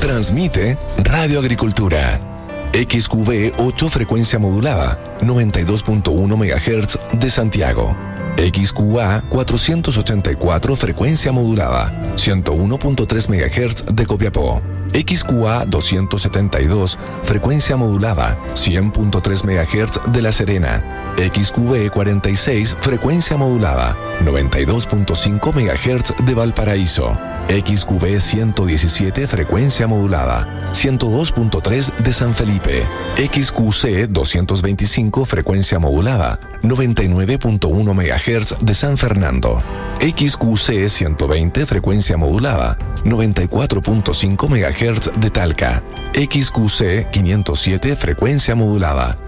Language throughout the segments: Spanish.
Transmite Radio Agricultura. XQB 8 frecuencia modulada, 92.1 MHz de Santiago. XQA 484 frecuencia modulada, 101.3 MHz de Copiapó. XQA 272 frecuencia modulada, 100.3 MHz de La Serena. XQB 46 frecuencia modulada, 92.5 MHz de Valparaíso. XQB 117 frecuencia modulada, 102.3 de San Felipe. XQC 225 frecuencia modulada, 99.1 MHz de San Fernando. XQC 120 frecuencia modulada, 94.5 MHz de Talca. XQC 507 frecuencia modulada,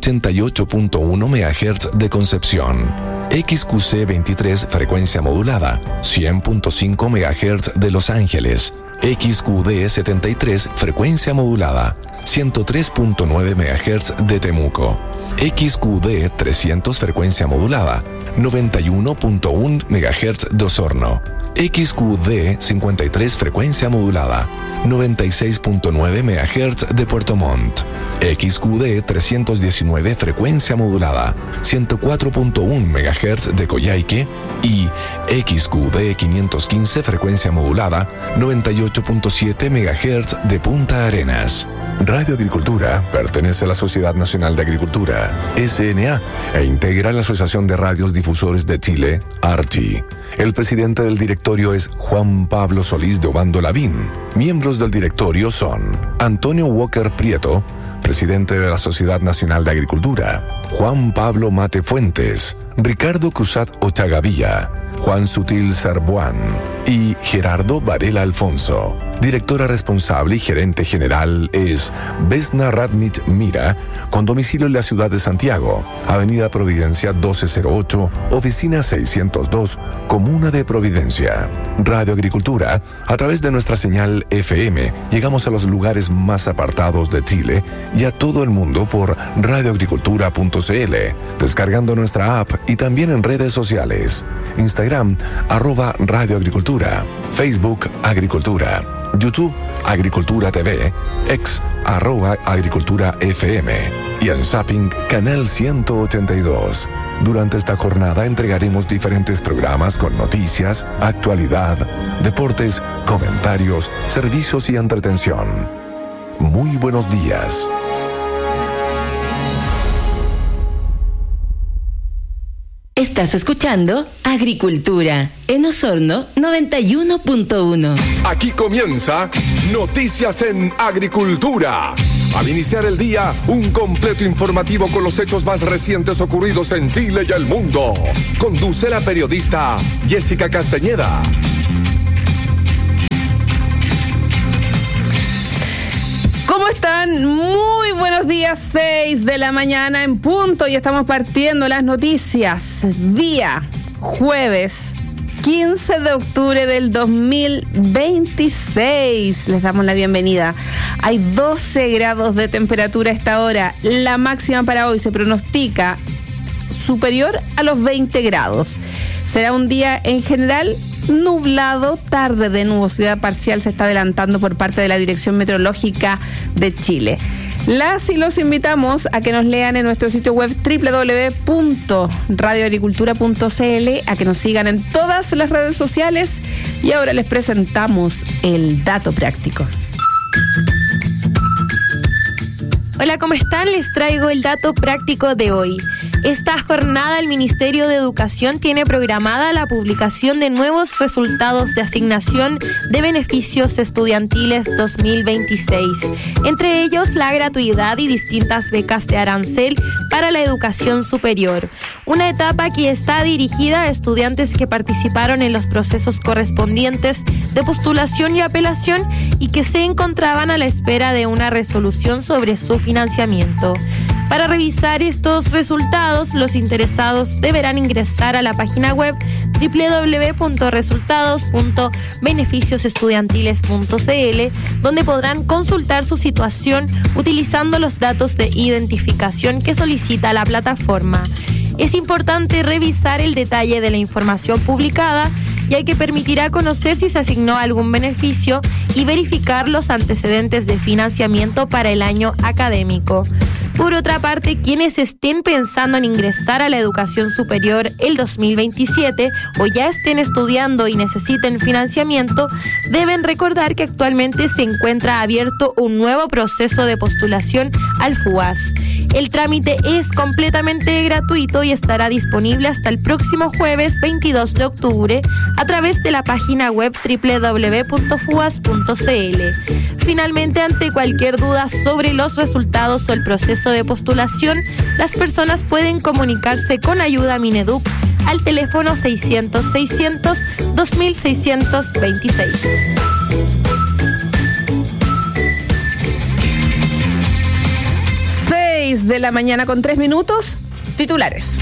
88.1 MHz de Concepción. XQC 23 frecuencia modulada, 100.5 MHz de Los Ángeles. XQD 73 frecuencia modulada, 103.9 MHz de Temuco. XQD 300 frecuencia modulada, 91.1 MHz de Osorno. XQD 53 frecuencia modulada, 96.9 MHz de Puerto Montt. XQD 319 frecuencia modulada, 104.1 MHz de Coyhaique y XQD 515 frecuencia modulada, 98.7 MHz de Punta Arenas. Radio Agricultura pertenece a la Sociedad Nacional de Agricultura, SNA, e integra la Asociación de Radios Difusores de Chile, ARTI. El presidente del directorio es Juan Pablo Solís de Obando Lavín. Miembros del directorio son Antonio Walker Prieto, presidente de la Sociedad Nacional de Agricultura; Juan Pablo Mate Fuentes; Ricardo Cruzat Ochagavía; Juan Sutil Sarbuán y Gerardo Varela Alfonso. Directora responsable y gerente general es Vesna Radnich Mira, con domicilio en la ciudad de Santiago, Avenida Providencia 1208, Oficina 602, Comuna de Providencia. Radio Agricultura, a través de nuestra señal FM, llegamos a los lugares más apartados de Chile y a todo el mundo por radioagricultura.cl, descargando nuestra app y también en redes sociales. Instagram, @radioagricultura, Facebook, Agricultura, YouTube, Agricultura TV, X, @Agricultura FM y en Zapping, Canal 182. Durante esta jornada entregaremos diferentes programas con noticias, actualidad, deportes, comentarios, servicios y entretención. Muy buenos días. Estás escuchando Agricultura en Osorno 91.1. Aquí comienza Noticias en Agricultura. Al iniciar el día, un completo informativo con los hechos más recientes ocurridos en Chile y el mundo. Conduce la periodista Jessica Castañeda. ¿Cómo están? Muy buenos días, 6 de la mañana en punto y estamos partiendo las noticias. Día jueves 15 de octubre del 2026. Les damos la bienvenida. Hay 12 grados de temperatura a esta hora. La máxima para hoy se pronostica superior a los 20 grados. Será un día en general nublado, tarde de nubosidad parcial se está adelantando por parte de la Dirección Meteorológica de Chile. Las y los invitamos a que nos lean en nuestro sitio web www.radioagricultura.cl, a que nos sigan en todas las redes sociales y ahora les presentamos el dato práctico. Hola, ¿cómo están? Les traigo el dato práctico de hoy. Esta jornada el Ministerio de Educación tiene programada la publicación de nuevos resultados de asignación de beneficios estudiantiles 2026, entre ellos la gratuidad y distintas becas de arancel para la educación superior, una etapa que está dirigida a estudiantes que participaron en los procesos correspondientes de postulación y apelación y que se encontraban a la espera de una resolución sobre su financiamiento. Para revisar estos resultados, los interesados deberán ingresar a la página web www.resultados.beneficiosestudiantiles.cl, donde podrán consultar su situación utilizando los datos de identificación que solicita la plataforma. Es importante revisar el detalle de la información publicada, ya que permitirá conocer si se asignó algún beneficio y verificar los antecedentes de financiamiento para el año académico. Por otra parte, quienes estén pensando en ingresar a la educación superior el 2027 o ya estén estudiando y necesiten financiamiento, deben recordar que actualmente se encuentra abierto un nuevo proceso de postulación al FUAS. El trámite es completamente gratuito y estará disponible hasta el próximo jueves 22 de octubre a través de la página web www.fuas.cl. Finalmente, ante cualquier duda sobre los resultados o el proceso de postulación, las personas pueden comunicarse con Ayuda Mineduc al teléfono 600-600-2626. 6 de la mañana con 3 minutos, titulares.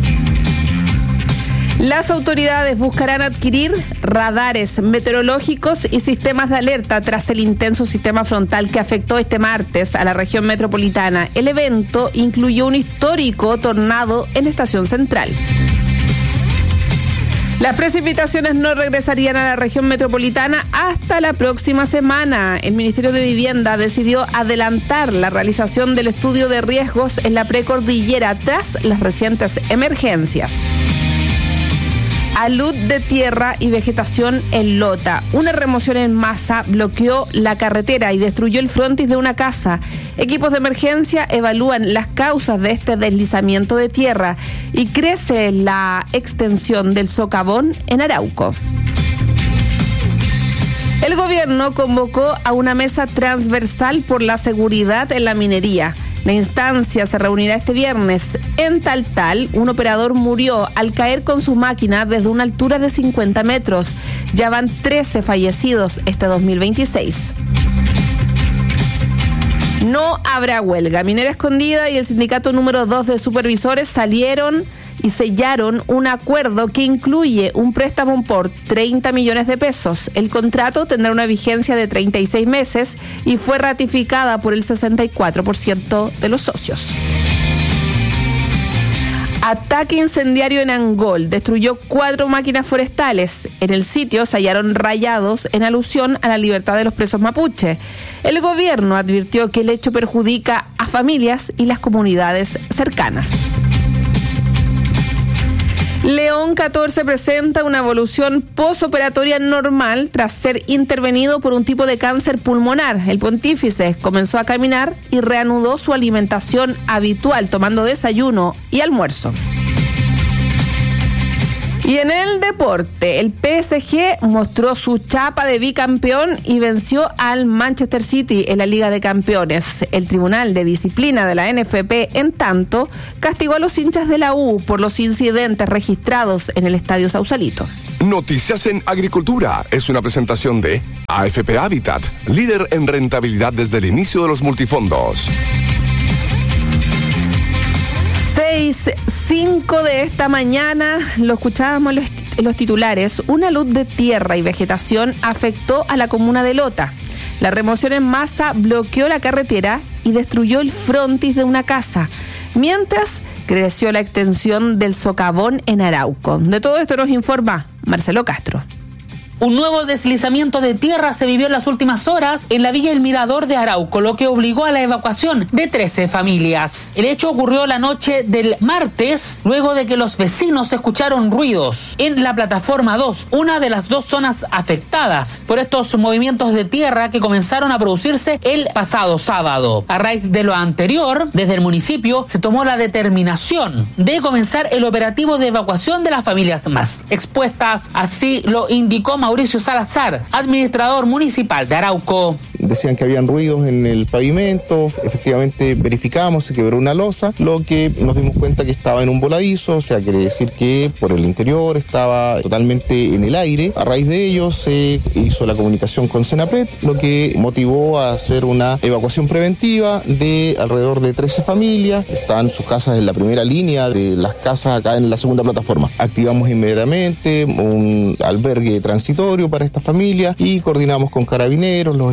Las autoridades buscarán adquirir radares meteorológicos y sistemas de alerta tras el intenso sistema frontal que afectó este martes a la región metropolitana. El evento incluyó un histórico tornado en Estación Central. Las precipitaciones no regresarían a la región metropolitana hasta la próxima semana. El Ministerio de Vivienda decidió adelantar la realización del estudio de riesgos en la precordillera tras las recientes emergencias. Alud de tierra y vegetación en Lota. Una remoción en masa bloqueó la carretera y destruyó el frontis de una casa. Equipos de emergencia evalúan las causas de este deslizamiento de tierra y crece la extensión del socavón en Arauco. El gobierno convocó a una mesa transversal por la seguridad en la minería. La instancia se reunirá este viernes. En Taltal, un operador murió al caer con su máquina desde una altura de 50 metros. Ya van 13 fallecidos este 2026. No habrá huelga. Minera Escondida y el sindicato número 2 de supervisores salieron y sellaron un acuerdo que incluye un préstamo por 30 millones de pesos. El contrato tendrá una vigencia de 36 meses y fue ratificada por el 64% de los socios. Ataque incendiario en Angol. Destruyó 4 máquinas forestales. En el sitio se hallaron rayados en alusión a la libertad de los presos mapuche. El gobierno advirtió que el hecho perjudica a familias y las comunidades cercanas. León 14 presenta una evolución posoperatoria normal tras ser intervenido por un tipo de cáncer pulmonar. El pontífice comenzó a caminar y reanudó su alimentación habitual, tomando desayuno y almuerzo. Y en el deporte, el PSG mostró su chapa de bicampeón y venció al Manchester City en la Liga de Campeones. El Tribunal de Disciplina de la NFP, en tanto, castigó a los hinchas de la U por los incidentes registrados en el Estadio Sausalito. Noticias en Agricultura es una presentación de AFP Habitat, líder en rentabilidad desde el inicio de los multifondos. 6:05 de esta mañana, lo escuchábamos en los titulares. Una luz de tierra y vegetación afectó a la comuna de Lota. La remoción en masa bloqueó la carretera y destruyó el frontis de una casa, mientras creció la extensión del socavón en Arauco. De todo esto nos informa Marcelo Castro. Un nuevo deslizamiento de tierra se vivió en las últimas horas en la Villa El Mirador de Arauco, lo que obligó a la evacuación de 13 familias. El hecho ocurrió la noche del martes, luego de que los vecinos escucharon ruidos en la plataforma 2, una de las 2 zonas afectadas por estos movimientos de tierra que comenzaron a producirse el pasado sábado. A raíz de lo anterior, desde el municipio se tomó la determinación de comenzar el operativo de evacuación de las familias más expuestas, así lo indicó Mauricio Salazar, administrador municipal de Arauco. Decían que habían ruidos en el pavimento, efectivamente verificamos, se quebró una losa, lo que nos dimos cuenta que estaba en un voladizo, o sea, quiere decir que por el interior estaba totalmente en el aire. A raíz de ello se hizo la comunicación con Senapred, lo que motivó a hacer una evacuación preventiva de alrededor de 13 familias. Están sus casas en la primera línea de las casas acá en la segunda plataforma. Activamos inmediatamente un albergue transitorio para esta familia y coordinamos con carabineros, los equipos sociales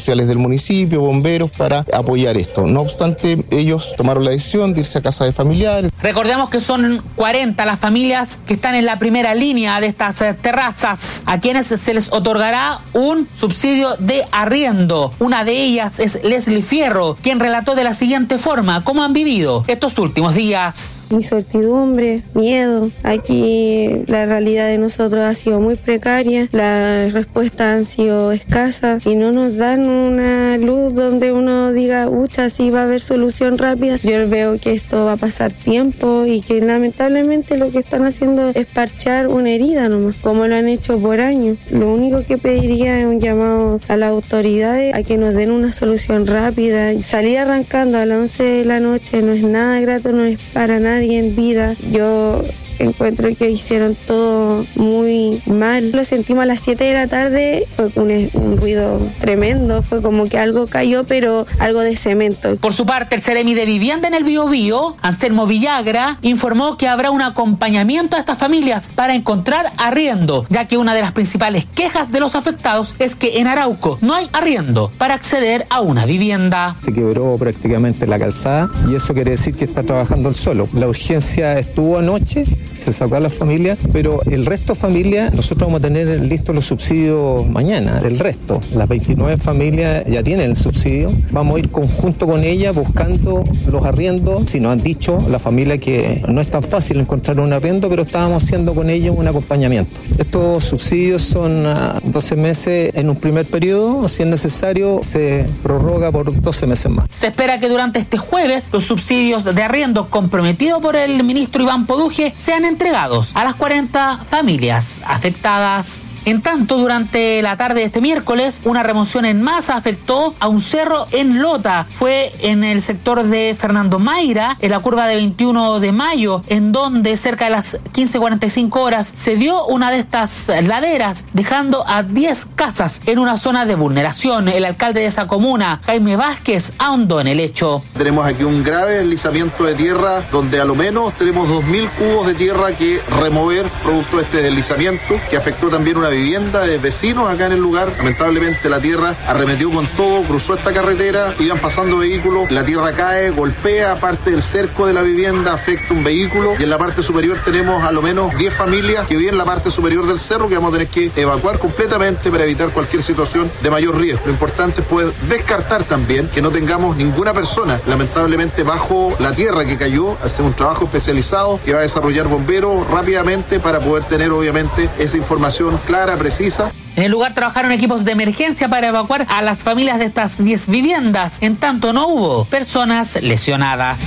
sociales del municipio, bomberos, para apoyar esto. No obstante, ellos tomaron la decisión de irse a casa de familiares. Recordemos que son 40 las familias que están en la primera línea de estas terrazas, a quienes se les otorgará un subsidio de arriendo. Una de ellas es Leslie Fierro, quien relató de la siguiente forma cómo han vivido estos últimos días. Incertidumbre, miedo. Aquí la realidad de nosotros ha sido muy precaria, las respuestas han sido escasas y no nos dan una luz donde uno diga, ucha, sí va a haber solución rápida. Yo veo que esto va a pasar tiempo y que lamentablemente lo que están haciendo es parchar una herida nomás, como lo han hecho por años. Lo único que pediría es un llamado a las autoridades a que nos den una solución rápida. Salir arrancando a las 11 de la noche no es nada grato, no es para nadie en vida. Yo encuentro que hicieron todo muy mal. Lo sentimos a las 7 de la tarde, fue un ruido tremendo, fue como que algo cayó, pero algo de cemento. Por su parte, el Seremi de Vivienda en el Biobío, Anselmo Villagra, informó que habrá un acompañamiento a estas familias para encontrar arriendo, ya que una de las principales quejas de los afectados es que en Arauco no hay arriendo para acceder a una vivienda. Se quebró prácticamente la calzada y eso quiere decir que está trabajando el suelo. La urgencia estuvo anoche, se sacó a la familia, pero el resto de familias, nosotros vamos a tener listos los subsidios mañana. El resto, las 29 familias ya tienen el subsidio. Vamos a ir conjunto con ellas buscando los arriendos. Si nos han dicho la familia que no es tan fácil encontrar un arriendo, pero estábamos haciendo con ellos un acompañamiento. Estos subsidios son 12 meses en un primer periodo, si es necesario se prorroga por 12 meses más. Se espera que durante este jueves los subsidios de arriendo comprometidos por el ministro Iván Poduje sean entregados a las 40 familias afectadas. En tanto, durante la tarde de este miércoles, una remoción en masa afectó a un cerro en Lota. Fue en el sector de Fernando Mayra, en la curva de 21 de mayo, en donde cerca de las 15:45 horas se dio una de estas laderas, dejando a 10 casas en una zona de vulneración. El alcalde de esa comuna, Jaime Vázquez, ahondó en el hecho. Tenemos aquí un grave deslizamiento de tierra, donde a lo menos tenemos 2.000 cubos de tierra que remover producto de este deslizamiento, que afectó también una vivienda de vecinos acá en el lugar. Lamentablemente la tierra arremetió con todo, cruzó esta carretera, iban pasando vehículos, la tierra cae, golpea parte del cerco de la vivienda, afecta un vehículo y en la parte superior tenemos a lo menos 10 familias que viven en la parte superior del cerro que vamos a tener que evacuar completamente para evitar cualquier situación de mayor riesgo. Lo importante es poder descartar también que no tengamos ninguna persona lamentablemente bajo la tierra que cayó. Hacemos un trabajo especializado que va a desarrollar bomberos rápidamente para poder tener obviamente esa información clara, precisa. En el lugar trabajaron equipos de emergencia para evacuar a las familias de estas 10 viviendas. En tanto, no hubo personas lesionadas.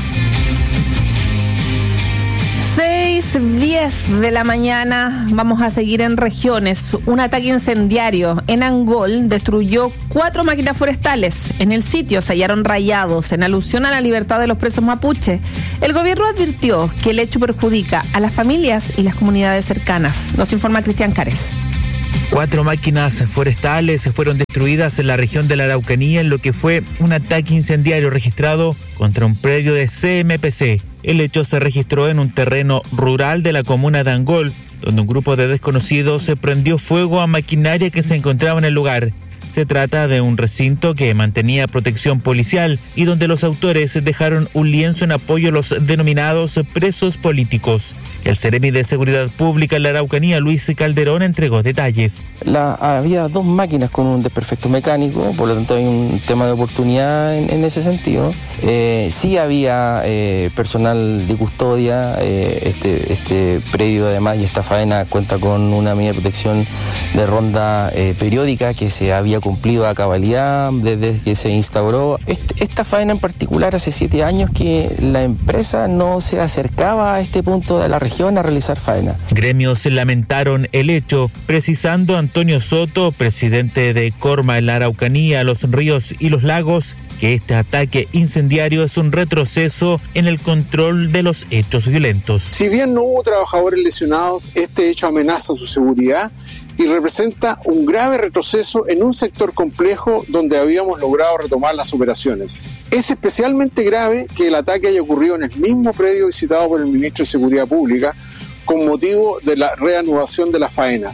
6:10 de la mañana, vamos a seguir en regiones. Un ataque incendiario en Angol destruyó 4 máquinas forestales. En el sitio se hallaron rayados en alusión a la libertad de los presos mapuche. El gobierno advirtió que el hecho perjudica a las familias y las comunidades cercanas. Nos informa Cristian Cárez. 4 máquinas forestales fueron destruidas en la región de la Araucanía en lo que fue un ataque incendiario registrado contra un predio de CMPC. El hecho se registró en un terreno rural de la comuna de Angol, donde un grupo de desconocidos se prendió fuego a maquinaria que se encontraba en el lugar. Se trata de un recinto que mantenía protección policial y donde los autores dejaron un lienzo en apoyo a los denominados presos políticos. El Seremi de Seguridad Pública en la Araucanía, Luis Calderón, entregó detalles. Había 2 máquinas con un desperfecto mecánico, por lo tanto hay un tema de oportunidad en ese sentido. Sí había personal de custodia, este predio además y esta faena cuenta con una medida de protección de ronda periódica que se había cumplido a cabalidad desde que se instauró. Esta faena en particular hace 7 años que la empresa no se acercaba a este punto de la región a realizar faena. Gremios lamentaron el hecho, precisando Antonio Soto, presidente de Corma en la Araucanía, los ríos y los lagos, que este ataque incendiario es un retroceso en el control de los hechos violentos. Si bien no hubo trabajadores lesionados, este hecho amenaza su seguridad y representa un grave retroceso en un sector complejo donde habíamos logrado retomar las operaciones. Es especialmente grave que el ataque haya ocurrido en el mismo predio visitado por el ministro de Seguridad Pública con motivo de la reanudación de las faenas.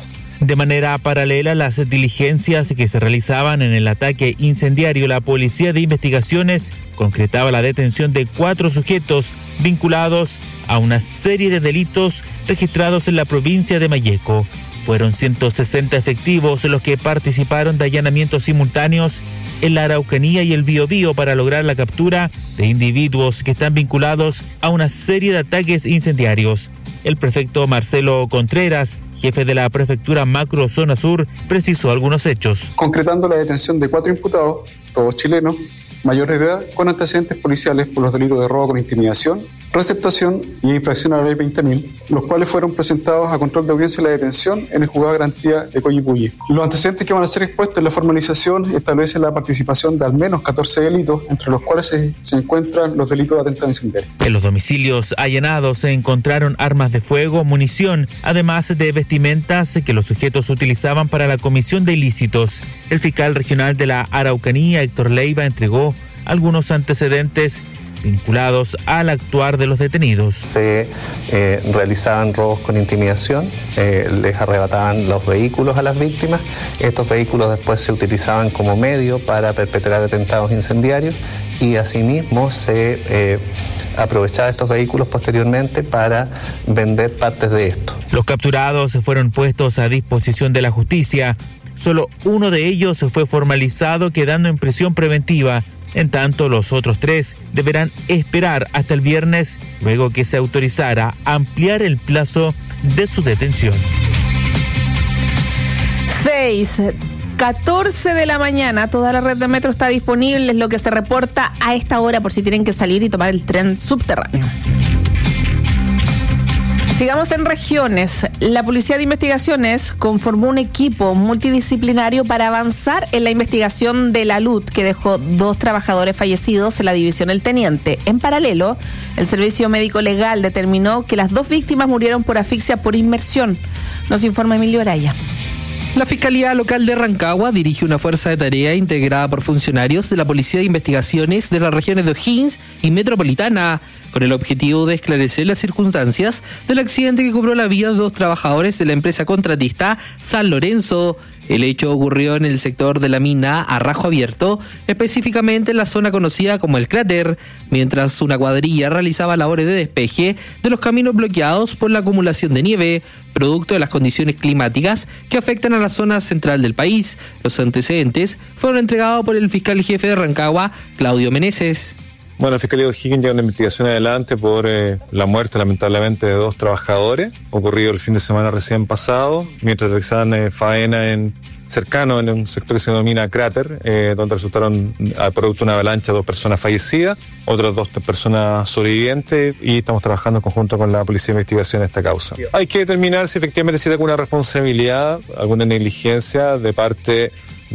De manera paralela a las diligencias que se realizaban en el ataque incendiario, la Policía de Investigaciones concretaba la detención de 4 sujetos vinculados a una serie de delitos registrados en la provincia de Malleco. Fueron 160 efectivos los que participaron de allanamientos simultáneos en la Araucanía y el Biobío para lograr la captura de individuos que están vinculados a una serie de ataques incendiarios. El prefecto Marcelo Contreras, jefe de la Prefectura Macro Zona Sur, precisó algunos hechos. Concretando la detención de 4 imputados, todos chilenos, mayores de edad, con antecedentes policiales por los delitos de robo con intimidación, receptación y infracción a la ley 20.000, los cuales fueron presentados a control de audiencia de la detención en el juzgado de garantía de Coyipulli. Los antecedentes que van a ser expuestos en la formalización establecen la participación de al menos 14 delitos, entre los cuales se encuentran los delitos de atentado incendiario. En los domicilios allanados se encontraron armas de fuego, munición, además de vestimentas que los sujetos utilizaban para la comisión de ilícitos. El fiscal regional de la Araucanía, Héctor Leiva, entregó algunos antecedentes vinculados al actuar de los detenidos. Se realizaban robos con intimidación, les arrebataban los vehículos a las víctimas. Estos vehículos después se utilizaban como medio para perpetrar atentados incendiarios y asimismo se aprovechaba estos vehículos posteriormente para vender partes de esto. Los capturados fueron puestos a disposición de la justicia. Solo uno de ellos fue formalizado, quedando en prisión preventiva. En tanto, los otros 3 deberán esperar hasta el viernes, luego que se autorizara ampliar el plazo de su detención. 6:14 de la mañana, toda la red de metro está disponible, es lo que se reporta a esta hora por si tienen que salir y tomar el tren subterráneo. Sigamos en regiones. La Policía de Investigaciones conformó un equipo multidisciplinario para avanzar en la investigación de la LUT que dejó 2 trabajadores fallecidos en la división El Teniente. En paralelo, el Servicio Médico Legal determinó que las 2 víctimas murieron por asfixia por inmersión. Nos informa Emilio Araya. La Fiscalía Local de Rancagua dirige una fuerza de tarea integrada por funcionarios de la Policía de Investigaciones de las regiones de O'Higgins y Metropolitana, con el objetivo de esclarecer las circunstancias del accidente que cobró la vida de 2 trabajadores de la empresa contratista San Lorenzo. El hecho ocurrió en el sector de la mina a Rajo Abierto, específicamente en la zona conocida como El Cráter, mientras una cuadrilla realizaba labores de despeje de los caminos bloqueados por la acumulación de nieve, producto de las condiciones climáticas que afectan a la zona central del país. Los antecedentes fueron entregados por el fiscal jefe de Rancagua, Claudio Meneses. Bueno, la Fiscalía de O'Higgins lleva una investigación adelante por la muerte, lamentablemente, de 2 trabajadores, ocurrido el fin de semana recién pasado, mientras realizaban faena cercano en un sector que se denomina Cráter, donde resultaron, producto de una avalancha, 2 personas fallecidas, otras 2 personas sobrevivientes, y estamos trabajando en conjunto con la Policía de Investigación en esta causa. Hay que determinar si efectivamente existe alguna responsabilidad, alguna negligencia de parte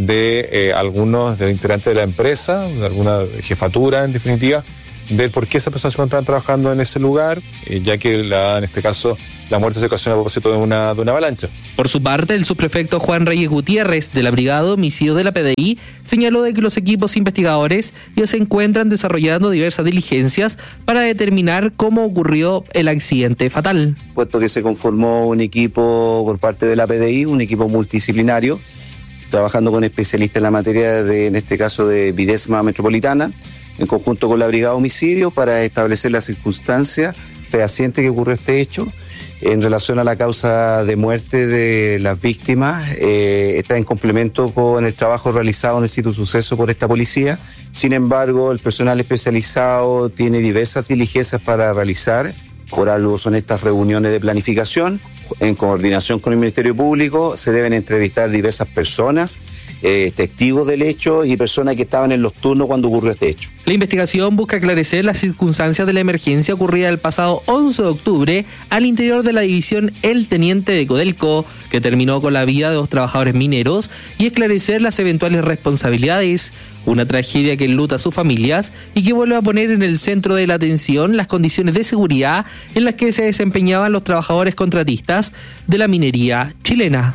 de algunos de los integrantes de la empresa, de alguna jefatura en definitiva, del por qué esas personas se encontraban trabajando en ese lugar, ya que en este caso la muerte se ocasiona a propósito de una avalancha. Por su parte, el subprefecto Juan Reyes Gutiérrez de la Brigada de Homicidio de la PDI señaló de que los equipos investigadores ya se encuentran desarrollando diversas diligencias para determinar cómo ocurrió el accidente fatal. Puesto que se conformó un equipo por parte de la PDI, un equipo multidisciplinario, trabajando con especialistas en la materia en este caso de Videsma Metropolitana, en conjunto con la Brigada de Homicidio, para establecer la circunstancia fehaciente que ocurrió este hecho. En relación a la causa de muerte de las víctimas, está en complemento con el trabajo realizado en el sitio de suceso por esta policía. Sin embargo, el personal especializado tiene diversas diligencias para realizar. Por algo son estas reuniones de planificación. En coordinación con el Ministerio Público se deben entrevistar diversas personas, testigos del hecho y personas que estaban en los turnos cuando ocurrió este hecho. La investigación busca aclarecer las circunstancias de la emergencia ocurrida el pasado 11 de octubre al interior de la división El Teniente de Codelco, que terminó con la vida de 2 trabajadores mineros, y esclarecer las eventuales responsabilidades. Una tragedia que enluta a sus familias y que vuelve a poner en el centro de la atención las condiciones de seguridad en las que se desempeñaban los trabajadores contratistas de la minería chilena.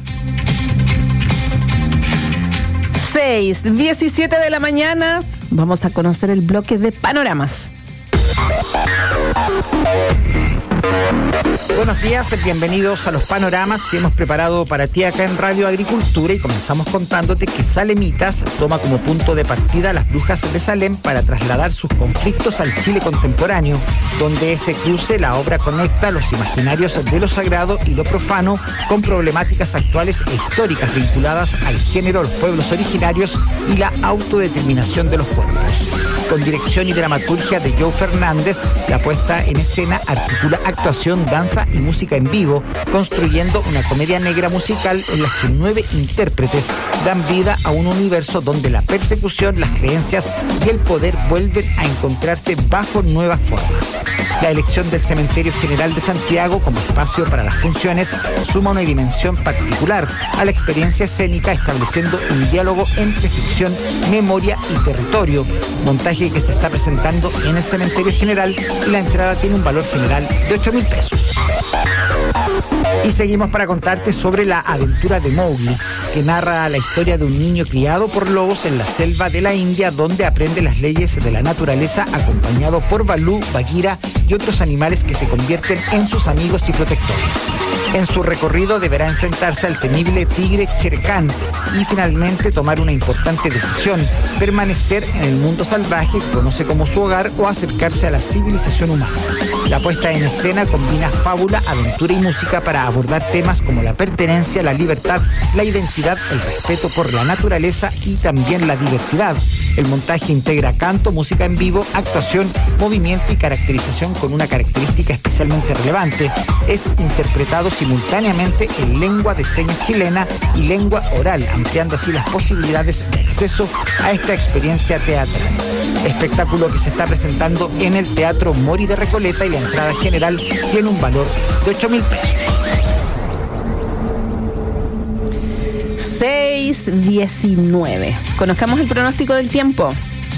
6:17 de la mañana, vamos a conocer el bloque de panoramas. Buenos días, bienvenidos a los panoramas que hemos preparado para ti acá en Radio Agricultura, y comenzamos contándote que Salemitas toma como punto de partida a las brujas de Salem para trasladar sus conflictos al Chile contemporáneo, donde ese cruce la obra conecta los imaginarios de lo sagrado y lo profano con problemáticas actuales e históricas vinculadas al género, los pueblos originarios y la autodeterminación de los pueblos. Con dirección y dramaturgia de Joe Fernández, la puesta en escena articula actuación, danza y música en vivo, construyendo una comedia negra musical en la que 9 intérpretes dan vida a un universo donde la persecución, las creencias y el poder vuelven a encontrarse bajo nuevas formas. La elección del Cementerio General de Santiago como espacio para las funciones suma una dimensión particular a la experiencia escénica, estableciendo un diálogo entre ficción, memoria y territorio, montaje que se está presentando en el Cementerio General, y la entrada tiene un valor general de 8.000 pesos. Y seguimos para contarte sobre la aventura de Mowgli, que narra la historia de un niño criado por lobos en la selva de la India, donde aprende las leyes de la naturaleza acompañado por Balú, Bagheera y otros animales que se convierten en sus amigos y protectores. En su recorrido deberá enfrentarse al temible tigre Shere Khan y finalmente tomar una importante decisión: permanecer en el mundo salvaje que conoce como su hogar o acercarse a la civilización humana. La puesta en escena combina fábula, aventura y música para abordar temas como la pertenencia, la libertad, la identidad, el respeto por la naturaleza y también la diversidad. El montaje integra canto, música en vivo, actuación, movimiento y caracterización con una característica especialmente relevante: es interpretado simultáneamente en lengua de señas chilena y lengua oral, ampliando así las posibilidades de acceso a esta experiencia teatral. Espectáculo que se está presentando en el Teatro Mori de Recoleta, y la entrada general tiene un valor de 8.000 pesos. 6:19. Conozcamos el pronóstico del tiempo.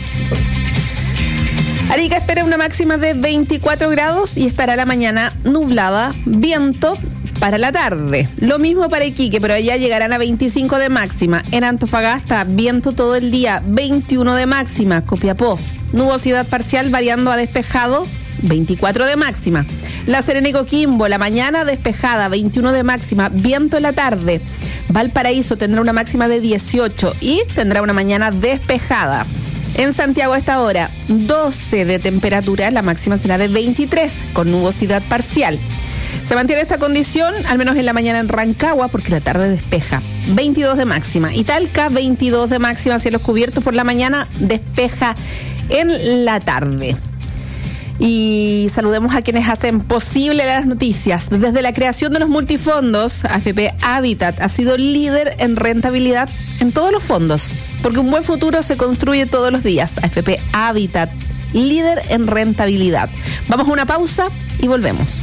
Arica espera una máxima de 24 grados y estará la mañana nublada, viento para la tarde. Lo mismo para Iquique, pero allá llegarán a 25 de máxima. En Antofagasta, viento todo el día, 21 de máxima. Copiapó, nubosidad parcial variando a despejado, 24 de máxima. La Serena y Coquimbo, la mañana despejada, 21 de máxima, viento en la tarde. Valparaíso tendrá una máxima de 18 y tendrá una mañana despejada. En Santiago a esta hora, 12 de temperatura, la máxima será de 23, con nubosidad parcial. Se mantiene esta condición, al menos en la mañana en Rancagua, porque la tarde despeja, 22 de máxima. Y Talca, 22 de máxima, cielos cubiertos por la mañana, despeja en la tarde. Y saludemos a quienes hacen posible las noticias. Desde la creación de los multifondos, AFP Habitat ha sido líder en rentabilidad en todos los fondos, porque un buen futuro se construye todos los días. AFP Habitat, líder en rentabilidad. Vamos a una pausa y volvemos.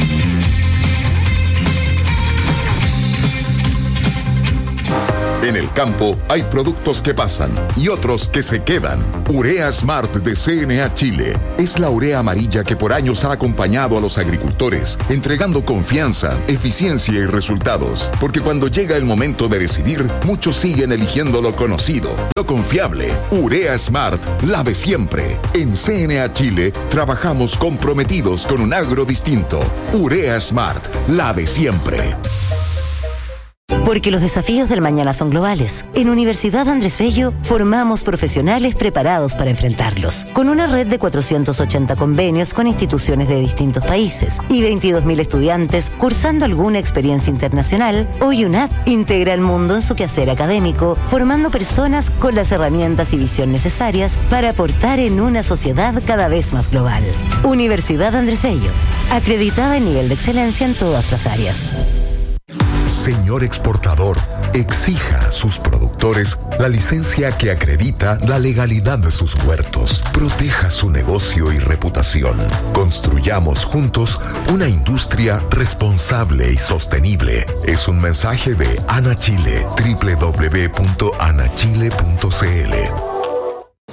En el campo hay productos que pasan y otros que se quedan. Urea Smart de CNA Chile es la urea amarilla que por años ha acompañado a los agricultores, entregando confianza, eficiencia y resultados. Porque cuando llega el momento de decidir, muchos siguen eligiendo lo conocido, lo confiable. Urea Smart, la de siempre. En CNA Chile trabajamos comprometidos con un agro distinto. Urea Smart, la de siempre. Porque los desafíos del mañana son globales. En Universidad Andrés Bello formamos profesionales preparados para enfrentarlos. Con una red de 480 convenios con instituciones de distintos países y 22.000 estudiantes cursando alguna experiencia internacional, hoy UNAP integra el mundo en su quehacer académico, formando personas con las herramientas y visión necesarias para aportar en una sociedad cada vez más global. Universidad Andrés Bello, acreditada en nivel de excelencia en todas las áreas. Señor exportador, exija a sus productores la licencia que acredita la legalidad de sus huertos. Proteja su negocio y reputación. Construyamos juntos una industria responsable y sostenible. Es un mensaje de ANA Chile, www.anachile.cl.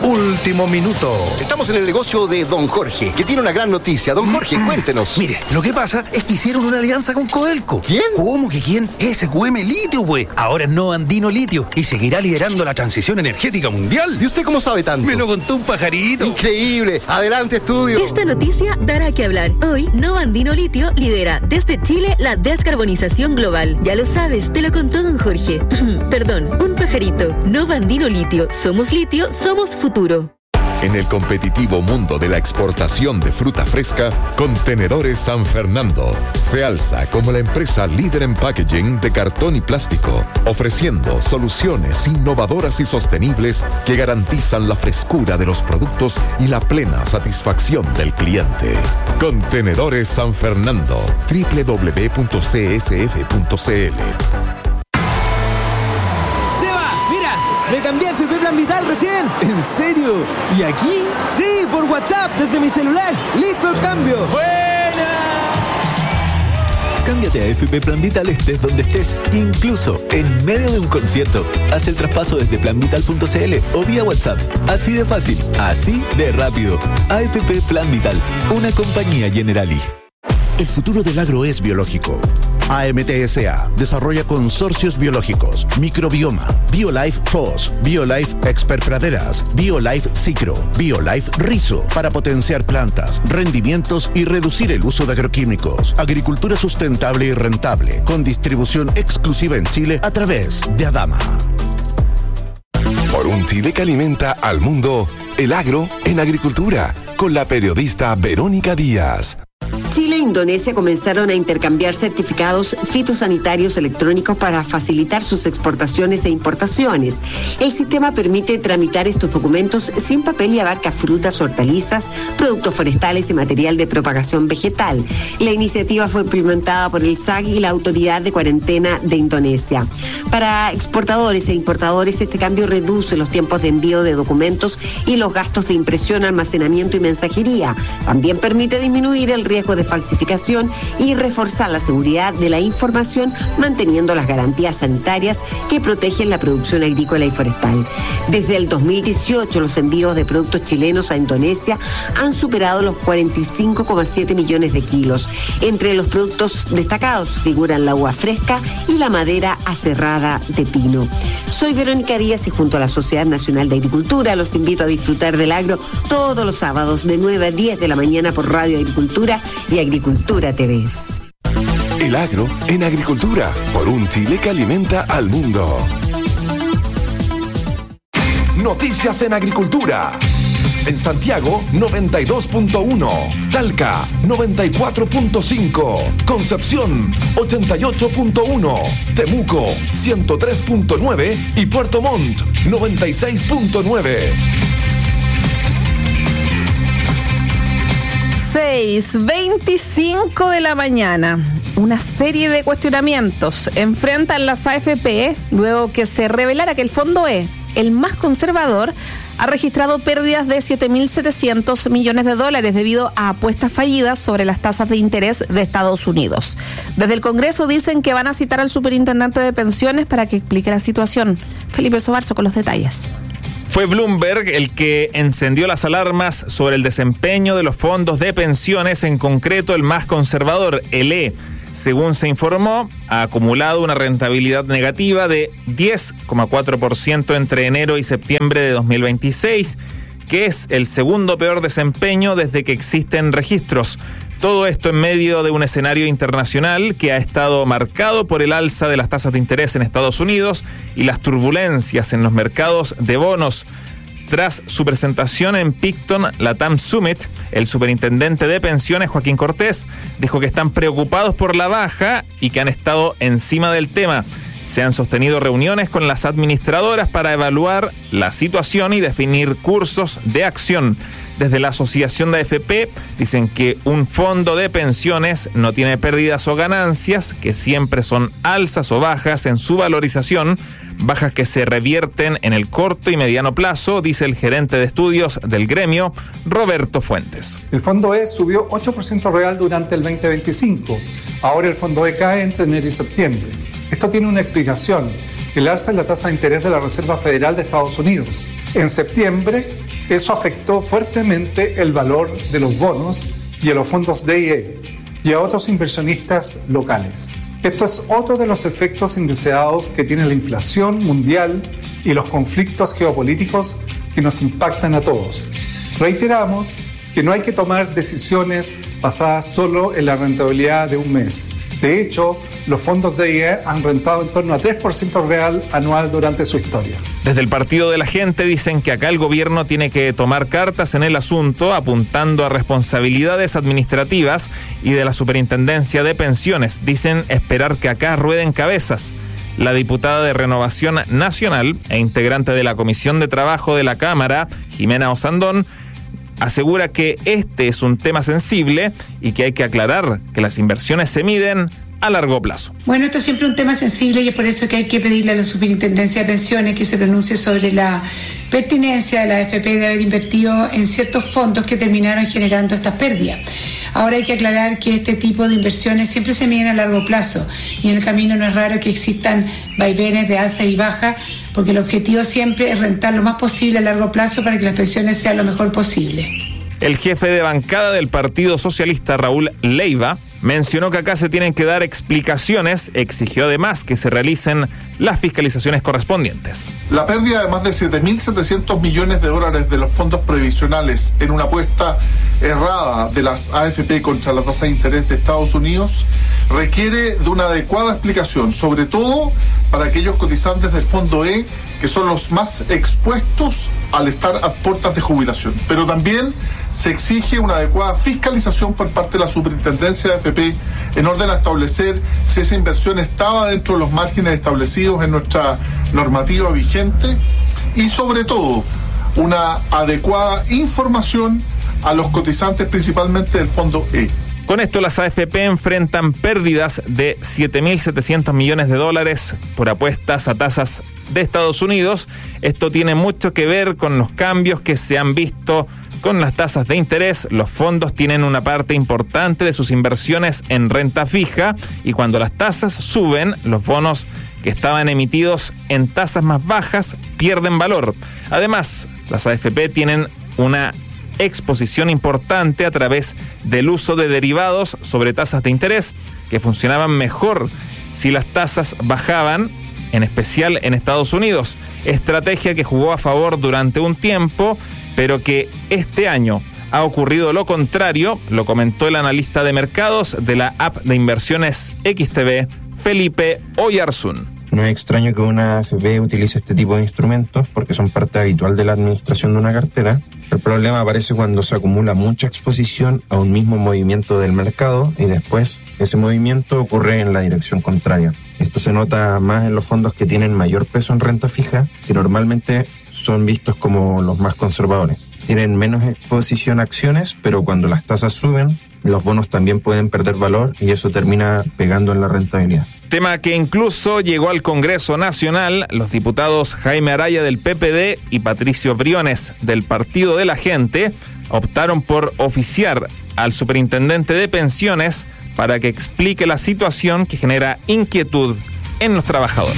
último minuto. Estamos en el negocio de Don Jorge, que tiene una gran noticia. Don Jorge, cuéntenos. Mire, lo que pasa es que hicieron una alianza con Codelco. ¿Quién? ¿Cómo que quién? SQM Litio, güey. Ahora es Novandino Litio y seguirá liderando la transición energética mundial. ¿Y usted cómo sabe tanto? Me lo contó un pajarito. Increíble. Adelante, estudio. Esta noticia dará que hablar. Hoy, Novandino Litio lidera desde Chile la descarbonización global. Ya lo sabes, te lo contó Don Jorge. Perdón, un pajarito. Novandino Litio. Somos litio, somos futuro. En el competitivo mundo de la exportación de fruta fresca, Contenedores San Fernando se alza como la empresa líder en packaging de cartón y plástico, ofreciendo soluciones innovadoras y sostenibles que garantizan la frescura de los productos y la plena satisfacción del cliente. Contenedores San Fernando, www.csf.cl. Me cambié a FP Plan Vital recién. ¿En serio? ¿Y aquí? Sí, por WhatsApp, desde mi celular. ¡Listo el cambio! ¡Buena! Cámbiate a FP Plan Vital estés donde estés, incluso en medio de un concierto. Haz el traspaso desde planvital.cl o vía WhatsApp. Así de fácil, así de rápido. AFP Plan Vital, una compañía Generali. El futuro del agro es biológico. AMTSA desarrolla consorcios biológicos, Microbioma, BioLife FOS, BioLife Expert Praderas, BioLife Cicro, BioLife Rizo, para potenciar plantas, rendimientos y reducir el uso de agroquímicos. Agricultura sustentable y rentable, con distribución exclusiva en Chile a través de Adama. Por un Chile que alimenta al mundo, el agro en agricultura, con la periodista Verónica Díaz. Chile e Indonesia comenzaron a intercambiar certificados fitosanitarios electrónicos para facilitar sus exportaciones e importaciones. El sistema permite tramitar estos documentos sin papel y abarca frutas, hortalizas, productos forestales y material de propagación vegetal. La iniciativa fue implementada por el SAC y la Autoridad de Cuarentena de Indonesia. Para exportadores e importadores, este cambio reduce los tiempos de envío de documentos y los gastos de impresión, almacenamiento y mensajería. También permite disminuir el riesgo de falsificación y reforzar la seguridad de la información, manteniendo las garantías sanitarias que protegen la producción agrícola y forestal. Desde el 2018, los envíos de productos chilenos a Indonesia han superado los 45,7 millones de kilos. Entre los productos destacados figuran la uva fresca y la madera aserrada de pino. Soy Verónica Díaz y junto a la Sociedad Nacional de Agricultura los invito a disfrutar del agro todos los sábados de 9 a 10 de la mañana por Radio Agricultura y Agricultura TV. El agro en agricultura, por un Chile que alimenta al mundo. Noticias en agricultura. En Santiago, 92.1. Talca, 94.5. Concepción, 88.1. Temuco, 103.9. Y Puerto Montt, 96.9. 6:25 de la mañana. Una serie de cuestionamientos enfrentan las AFP luego que se revelara que el Fondo E, el más conservador, ha registrado pérdidas de 7.700 millones de dólares debido a apuestas fallidas sobre las tasas de interés de Estados Unidos. Desde el Congreso dicen que van a citar al superintendente de pensiones para que explique la situación. Felipe Sobarzo con los detalles. Fue Bloomberg el que encendió las alarmas sobre el desempeño de los fondos de pensiones, en concreto el más conservador, el E. Según se informó, ha acumulado una rentabilidad negativa de 10,4% entre enero y septiembre de 2026, que es el segundo peor desempeño desde que existen registros. Todo esto en medio de un escenario internacional que ha estado marcado por el alza de las tasas de interés en Estados Unidos y las turbulencias en los mercados de bonos. Tras su presentación en Picton Latam Summit, el superintendente de pensiones, Joaquín Cortés, dijo que están preocupados por la baja y que han estado encima del tema. Se han sostenido reuniones con las administradoras para evaluar la situación y definir cursos de acción. Desde la Asociación de AFP dicen que un fondo de pensiones no tiene pérdidas o ganancias, que siempre son alzas o bajas en su valorización, bajas que se revierten en el corto y mediano plazo, dice el gerente de estudios del gremio, Roberto Fuentes. El fondo E subió 8% real durante el 2025. Ahora el fondo E cae entre enero y septiembre. Esto tiene una explicación: el alza en la tasa de interés de la Reserva Federal de Estados Unidos. En septiembre Eso afectó fuertemente el valor de los bonos y a los fondos DIE y a otros inversionistas locales. Esto es otro de los efectos indeseados que tiene la inflación mundial y los conflictos geopolíticos que nos impactan a todos. Reiteramos que no hay que tomar decisiones basadas solo en la rentabilidad de un mes. De hecho, los fondos de IE han rentado en torno a 3% real anual durante su historia. Desde el Partido de la Gente dicen que acá el gobierno tiene que tomar cartas en el asunto, apuntando a responsabilidades administrativas y de la Superintendencia de Pensiones. Dicen esperar que acá rueden cabezas. La diputada de Renovación Nacional e integrante de la Comisión de Trabajo de la Cámara, Jimena Osandón, asegura que este es un tema sensible y que hay que aclarar que las inversiones se miden a largo plazo. Bueno, esto es siempre un tema sensible y es por eso que hay que pedirle a la Superintendencia de Pensiones que se pronuncie sobre la pertinencia de la AFP de haber invertido en ciertos fondos que terminaron generando estas pérdidas. Ahora hay que aclarar que este tipo de inversiones siempre se miden a largo plazo y en el camino no es raro que existan vaivenes de alza y baja, porque el objetivo siempre es rentar lo más posible a largo plazo para que las pensiones sean lo mejor posible. El jefe de bancada del Partido Socialista, Raúl Leiva, mencionó que acá se tienen que dar explicaciones, exigió además que se realicen las fiscalizaciones correspondientes. La pérdida de más de 7.700 millones de dólares de los fondos previsionales en una apuesta errada de las AFP contra la tasa de interés de Estados Unidos requiere de una adecuada explicación, sobre todo para aquellos cotizantes del Fondo E, que son los más expuestos al estar a puertas de jubilación. Pero también se exige una adecuada fiscalización por parte de la Superintendencia de AFP en orden a establecer si esa inversión estaba dentro de los márgenes establecidos en nuestra normativa vigente y sobre todo una adecuada información a los cotizantes principalmente del Fondo E. Con esto, las AFP enfrentan pérdidas de 7.700 millones de dólares por apuestas a tasas de Estados Unidos. Esto tiene mucho que ver con los cambios que se han visto con las tasas de interés. Los fondos tienen una parte importante de sus inversiones en renta fija y cuando las tasas suben, los bonos que estaban emitidos en tasas más bajas pierden valor. Además, las AFP tienen una exposición importante a través del uso de derivados sobre tasas de interés que funcionaban mejor si las tasas bajaban, en especial en Estados Unidos. Estrategia que jugó a favor durante un tiempo, pero que este año ha ocurrido lo contrario, lo comentó el analista de mercados de la app de inversiones XTB, Felipe Oyarzún. No es extraño que una AFP utilice este tipo de instrumentos porque son parte habitual de la administración de una cartera. El problema aparece cuando se acumula mucha exposición a un mismo movimiento del mercado y después ese movimiento ocurre en la dirección contraria. Esto se nota más en los fondos que tienen mayor peso en renta fija, que normalmente son vistos como los más conservadores. Tienen menos exposición a acciones, pero cuando las tasas suben, los bonos también pueden perder valor y eso termina pegando en la rentabilidad. Tema que incluso llegó al Congreso Nacional. Los diputados Jaime Araya del PPD y Patricio Briones del Partido de la Gente optaron por oficiar al superintendente de pensiones para que explique la situación que genera inquietud en los trabajadores.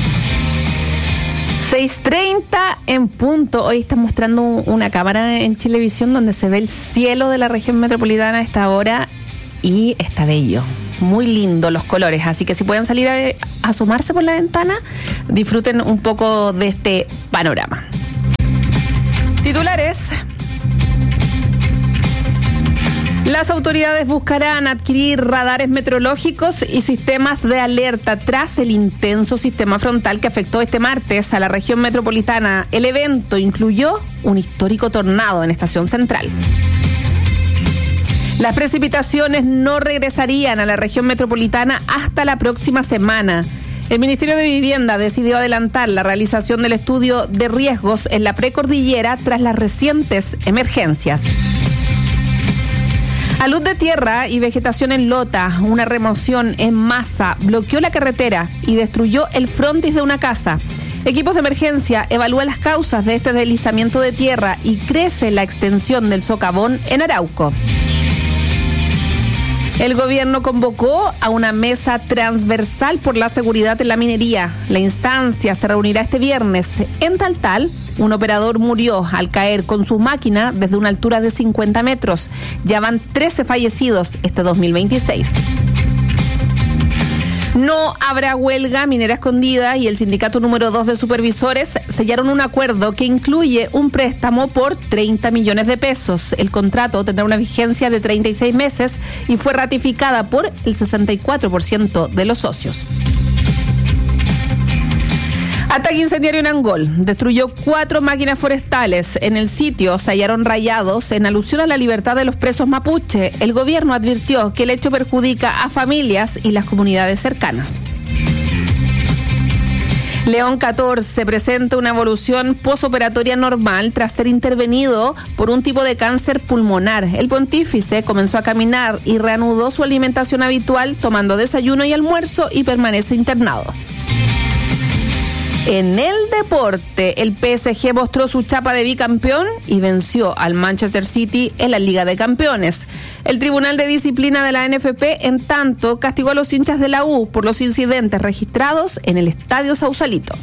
6:30 en punto. Hoy están mostrando una cámara en Chilevisión donde se ve el cielo de la región metropolitana a esta hora y está bello. Muy lindo los colores, así que si pueden salir a asomarse por la ventana, disfruten un poco de este panorama. Titulares. Las autoridades buscarán adquirir radares meteorológicos y sistemas de alerta tras el intenso sistema frontal que afectó este martes a la región metropolitana. El evento incluyó un histórico tornado en Estación Central. Las precipitaciones no regresarían a la región metropolitana hasta la próxima semana. El Ministerio de Vivienda decidió adelantar la realización del estudio de riesgos en la precordillera tras las recientes emergencias. A luz de tierra y vegetación en lota, una remoción en masa bloqueó la carretera y destruyó el frontis de una casa. Equipos de emergencia evalúan las causas de este deslizamiento de tierra y crece la extensión del socavón en Arauco. El gobierno convocó a una mesa transversal por la seguridad en la minería. La instancia se reunirá este viernes. En Taltal, un operador murió al caer con su máquina desde una altura de 50 metros. Ya van 13 fallecidos este 2026. No habrá huelga. Minera Escondida y el sindicato número 2 de supervisores sellaron un acuerdo que incluye un préstamo por 30 millones de pesos. El contrato tendrá una vigencia de 36 meses y fue ratificada por el 64% de los socios. Ataque incendiario en Angol. Destruyó 4 máquinas forestales. En el sitio se hallaron rayados en alusión a la libertad de los presos mapuche. El gobierno advirtió que el hecho perjudica a familias y las comunidades cercanas. León 14 presenta una evolución posoperatoria normal tras ser intervenido por un tipo de cáncer pulmonar. El pontífice comenzó a caminar y reanudó su alimentación habitual tomando desayuno y almuerzo y permanece internado. En el deporte, el PSG mostró su chapa de bicampeón y venció al Manchester City en la Liga de Campeones. El Tribunal de Disciplina de la NFP, en tanto, castigó a los hinchas de la U por los incidentes registrados en el Estadio Sausalito.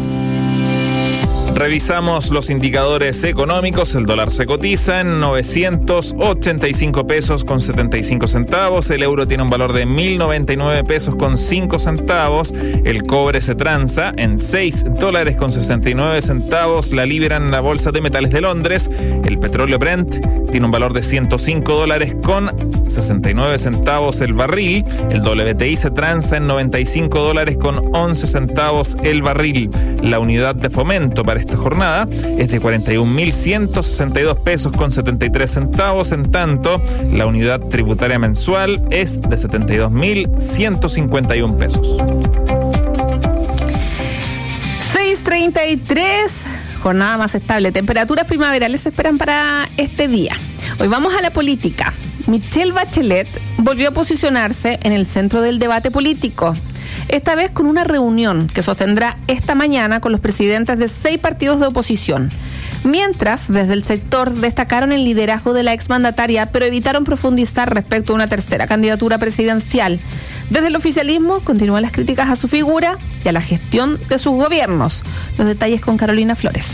Revisamos los indicadores económicos. El dólar se cotiza en 985 pesos con 75 centavos. El euro tiene un valor de 1.099 pesos con 5 centavos. El cobre se transa en 6 dólares con 69 centavos. La libra en la bolsa de metales de Londres. El petróleo Brent tiene un valor de 105 dólares con 69 centavos el barril. El WTI se transa en 95 dólares con 11 centavos el barril. La unidad de fomento para esta jornada es de 41.162 pesos con 73 centavos. En tanto, la unidad tributaria mensual es de 72.151 pesos. 6:33, jornada más estable. Temperaturas primaverales se esperan para este día. Hoy vamos a la política. Michelle Bachelet volvió a posicionarse en el centro del debate político. Esta vez con una reunión que sostendrá esta mañana con los presidentes de 6 partidos de oposición. Mientras, desde el sector destacaron el liderazgo de la exmandataria, pero evitaron profundizar respecto a una tercera candidatura presidencial. Desde el oficialismo continúan las críticas a su figura y a la gestión de sus gobiernos. Los detalles con Carolina Flores.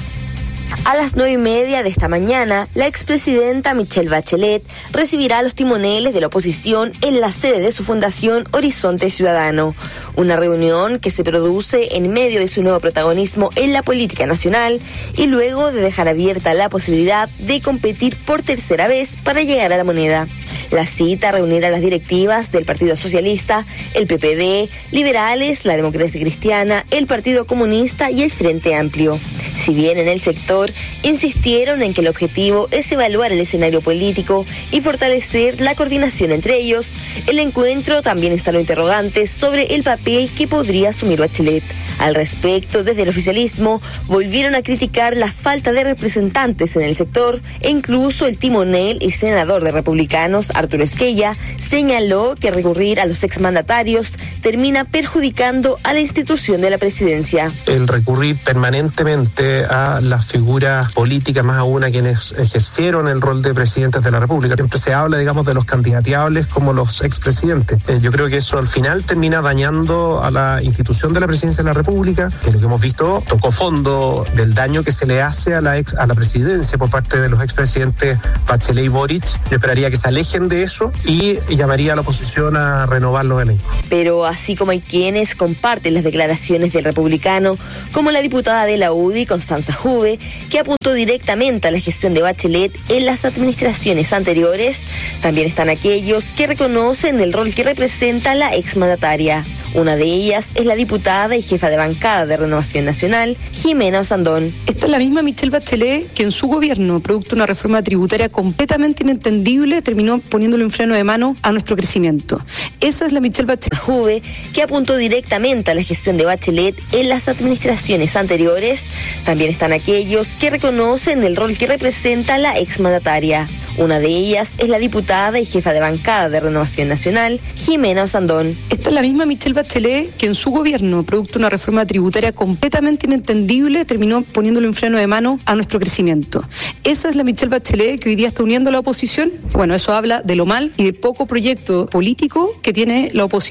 A las 9:30 de esta mañana, la expresidenta Michelle Bachelet recibirá a los timoneles de la oposición en la sede de su fundación Horizonte Ciudadano. Una reunión que se produce en medio de su nuevo protagonismo en la política nacional y luego de dejar abierta la posibilidad de competir por tercera vez para llegar a la moneda. La cita reunirá a las directivas del Partido Socialista, el PPD, Liberales, la Democracia Cristiana, el Partido Comunista y el Frente Amplio. Si bien en el sector insistieron en que el objetivo es evaluar el escenario político y fortalecer la coordinación entre ellos, el encuentro también instaló interrogantes sobre el papel que podría asumir Bachelet. Al respecto, desde el oficialismo volvieron a criticar la falta de representantes en el sector e incluso el timonel y senador de Republicanos, Arturo Esquella, señaló que recurrir a los exmandatarios termina perjudicando a la institución de la presidencia. El recurrir permanentemente a las figuras políticas, más aún a quienes ejercieron el rol de presidentes de la República. Siempre se habla, digamos, de los candidateables como los expresidentes. Yo creo que eso al final termina dañando a la institución de la presidencia de la República. Lo que hemos visto tocó fondo del daño que se le hace a la presidencia por parte de los expresidentes Bachelet y Boric. Yo esperaría que se alejen de eso y llamaría a la oposición a renovar los elencos. Pero así como hay quienes comparten las declaraciones del republicano, como la diputada de la UDI, Constanza Juve, que apuntó directamente a la gestión de Bachelet en las administraciones anteriores, también están aquellos que reconocen el rol que representa la exmandataria. Una de ellas es la diputada y jefa de bancada de Renovación Nacional, Jimena Osandón. Esta es la misma Michelle Bachelet que en su gobierno, producto de una reforma tributaria completamente inentendible, terminó poniéndole un freno de mano a nuestro crecimiento. Esa es la Michelle Bachelet. Juve, que apuntó directamente a la gestión de Bachelet en las administraciones anteriores, también están aquellos que reconocen el rol que representa la exmandataria. Una de ellas es la diputada y jefa de bancada de Renovación Nacional, Jimena Osandón. Esta es la misma Michelle Bachelet que en su gobierno, producto de una reforma tributaria completamente inentendible, terminó poniéndole un freno de mano a nuestro crecimiento. Esa es la Michelle Bachelet que hoy día está uniendo a la oposición. Bueno, eso habla de lo mal y de poco proyecto político que tiene la oposición